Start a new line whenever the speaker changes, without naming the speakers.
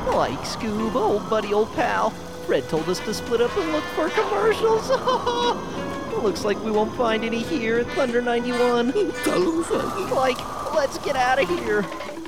Like Scoob, old buddy, old pal. Fred told us to split up and look for commercials. Looks like we won't find any here at Thunder 91. Like, let's get out of here.